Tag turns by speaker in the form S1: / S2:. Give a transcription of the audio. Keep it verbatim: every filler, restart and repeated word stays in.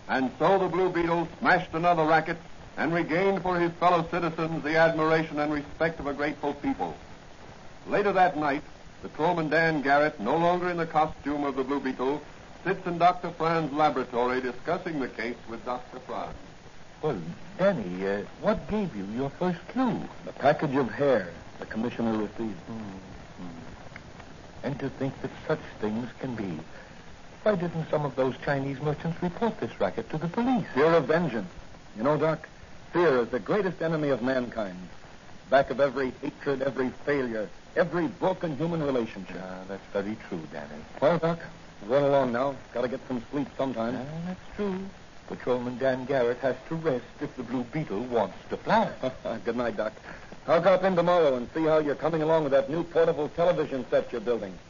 S1: And so the Blue Beetle smashed another racket and regained for his fellow citizens the admiration and respect of a grateful people. Later that night, the Patrolman Dan Garrett, no longer in the costume of the Blue Beetle, sits in Doctor Franz's laboratory discussing the case with Doctor Franz.
S2: Well, Danny, uh, what gave you your first clue?
S3: The package of hair the commissioner received.
S2: Mm-hmm. And to think that such things can be. Why didn't some of those Chinese merchants report this racket to the police?
S3: Fear of vengeance. You know, Doc, fear is the greatest enemy of mankind. Back of every hatred, every failure, every broken human relationship.
S2: Ah, that's very true, Danny.
S3: Well, Doc, run along now. Got to get some sleep sometime.
S2: Ah, that's true. Patrolman Dan Garrett has to rest if the Blue Beetle wants to fly.
S3: Good night, Doc. I'll drop in tomorrow and see how you're coming along with that new portable television set you're building.